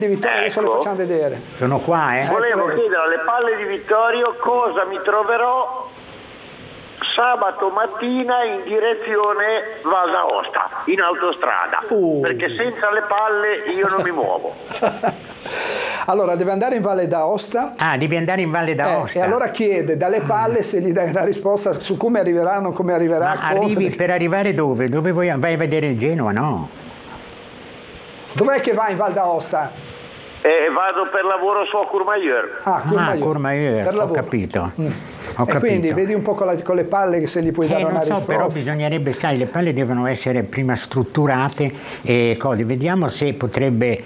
di Vittorio, adesso le facciamo vedere. Sono qua, Volevo chiedere alle palle di Vittorio cosa mi troverò sabato mattina in direzione Val d'Aosta, in autostrada, perché senza le palle io non mi muovo. Allora, deve andare in Valle d'Aosta. Ah, devi andare in Valle d'Aosta. E allora chiede dalle palle se gli dai una risposta su come arriveranno, come arriverà. Ma arrivi per arrivare dove? Dove vai a vedere il Genoa, no? Dov'è che va in Val d'Aosta? Vado per lavoro su Courmayeur. Courmayeur, ho capito. Ho capito. Quindi vedi un po' con le palle che se gli puoi dare una risposta. Però bisognerebbe, sai, le palle devono essere prima strutturate e cose. Vediamo se potrebbe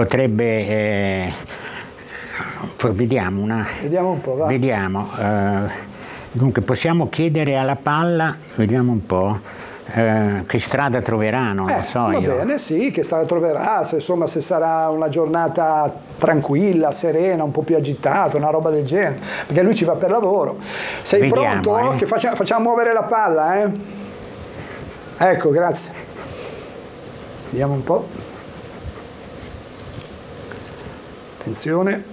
vediamo un po', va. Vediamo. Dunque possiamo chiedere alla palla, vediamo un po'. Che strada troverà, non lo so io. Va bene, sì, che strada troverà, se sarà una giornata tranquilla, serena, un po' più agitata, una roba del genere, perché lui ci va per lavoro. Sei pronto? Che facciamo muovere la palla, Ecco, grazie. Vediamo un po'. Attenzione.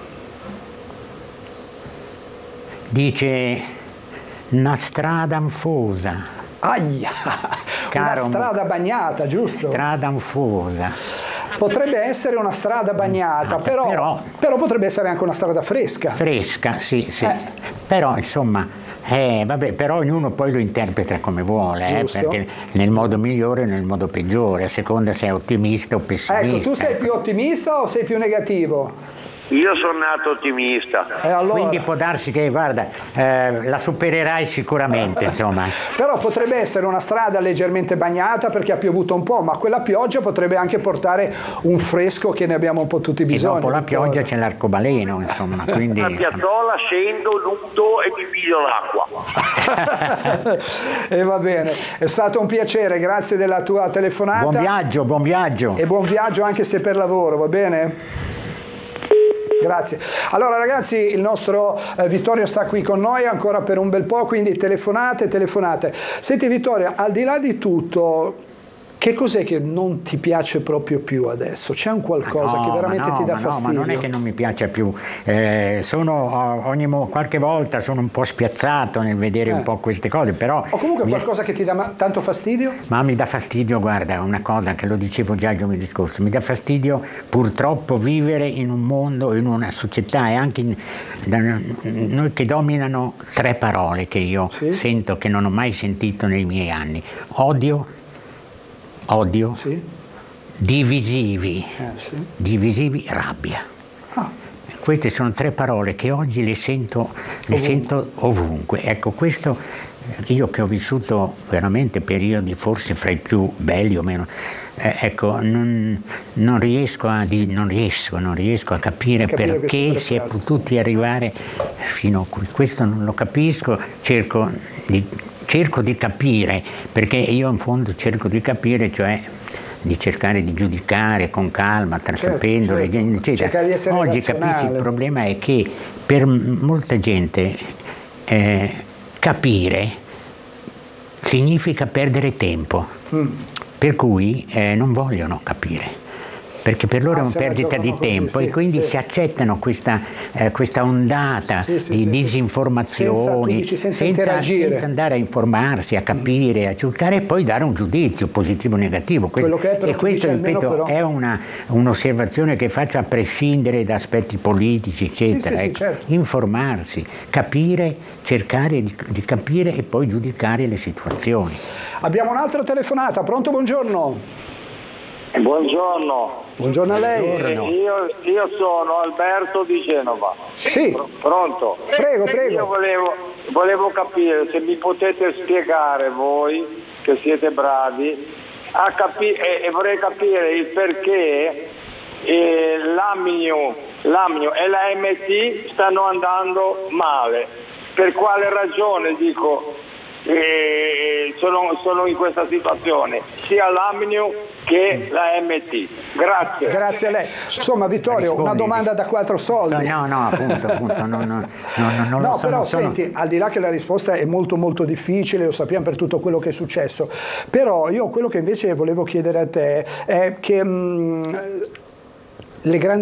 Dice una strada anfosa. Aia, una strada bagnata, giusto? Strada anfosa. Potrebbe essere una strada bagnata, però potrebbe essere anche una strada fresca. Fresca, sì. Però insomma, vabbè, però ognuno poi lo interpreta come vuole, perché nel modo migliore o nel modo peggiore, a seconda se è ottimista o pessimista. Ecco, tu sei più ottimista o sei più negativo? Io sono nato ottimista. Allora... Quindi può darsi che, guarda, la supererai sicuramente, insomma. Però potrebbe essere una strada leggermente bagnata perché ha piovuto un po', ma quella pioggia potrebbe anche portare un fresco che ne abbiamo un po' tutti bisogno. E dopo la pioggia c'è l'arcobaleno, insomma. Quindi... La piazzola, scendo, nudo e mi piglio l'acqua. E va bene, è stato un piacere, grazie della tua telefonata. Buon viaggio. E buon viaggio anche se per lavoro, va bene? Grazie. Allora ragazzi, il nostro Vittorio sta qui con noi ancora per un bel po', quindi telefonate. Senti Vittorio, al di là di tutto, che cos'è che non ti piace proprio più adesso? C'è un qualcosa che veramente ti dà fastidio? Ma non è che non mi piace più, qualche volta sono un po' spiazzato nel vedere un po' queste cose, però... O comunque qualcosa che ti dà tanto fastidio? Ma mi dà fastidio, guarda, una cosa che lo dicevo già il giovedì scorso, mi dà fastidio purtroppo vivere in un mondo, in una società e anche noi che dominano tre parole che io sento che non ho mai sentito nei miei anni: odio, divisivi, rabbia. Queste sono tre parole che oggi le sento ovunque. Ecco, questo io che ho vissuto veramente periodi forse fra i più belli o meno, ecco, non riesco a capire perché si è potuti arrivare fino a qui. Questo non lo capisco, cerco di capire, perché io in fondo cerco di capire, cioè di cercare di giudicare con calma, trascapendo le gente, eccetera. Oggi capisci, il problema è che per molta gente capire significa perdere tempo, per cui non vogliono capire, perché per loro è una perdita di tempo e quindi si accettano questa ondata di disinformazioni senza andare a informarsi, a capire, a cercare e poi dare un giudizio positivo o negativo. E questo, ripeto, è un'osservazione che faccio a prescindere da aspetti politici, eccetera. Informarsi, capire, cercare di capire e poi giudicare le situazioni. Abbiamo un'altra telefonata, pronto? Buongiorno. Buongiorno a lei. Io sono Alberto di Genova. Sì. Pronto? Prego. Io volevo capire se mi potete spiegare, voi che siete bravi, e vorrei capire il perché l'Amnio e la MT stanno andando male. Per quale ragione, sono in questa situazione, sia l'Amnio che la MT. Grazie a lei. Insomma, Vittorio, una domanda da 4 soldi. No, appunto, no, però senti, al di là che la risposta è molto molto difficile, lo sappiamo per tutto quello che è successo, però io quello che invece volevo chiedere a te è che le grandi